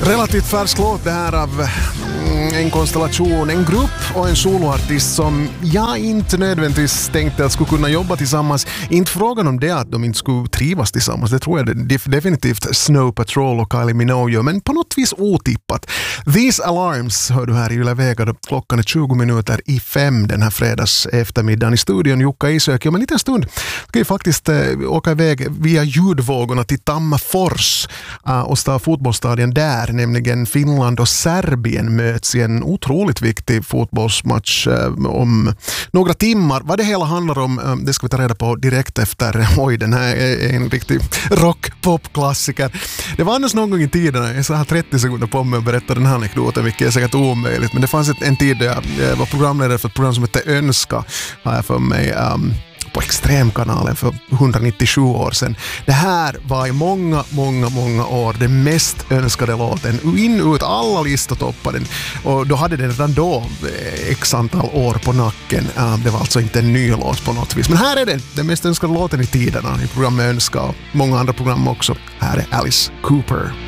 Relativt färsk låt det här av en konstellation, en grupp och en soloartist som jag inte nödvändigtvis tänkte att skulle kunna jobba tillsammans. Inte frågan om det att de inte skulle trivas tillsammans, det tror jag definitivt Snow Patrol och Kylie Minogue, men på något vis otippat. These Alarms hör du här i Yle Vega då klockan är 5:20 den här fredags eftermiddagen. I studion Jukka Isöki. Om en liten stund ska vi faktiskt åka iväg via ljudvågorna till Tammerfors och stå fotbollsstadion där, nämligen Finland och Serbien möts i en otroligt viktig fotbollsmatch om några timmar. Vad det hela handlar om, det ska vi ta reda på direkt efter. Den här är en riktig rock-pop-klassiker. Det var annars någon gång i tiden, jag har 30 sekunder på mig att berätta den här anekdoten, vilket är säkert omöjligt, men det fanns en tid där jag var programledare för ett program som hette Önska, har jag för mig, på Extremkanalen för 197 år sedan. Det här var i många år den mest önskade låten. In ut, alla listor toppade den. Och då hade den redan då x antal år på nacken. Det var alltså inte en ny låt på något vis. Men här är den mest önskade låten i tiderna i programmet Önska och många andra program också. Här är Alice Cooper.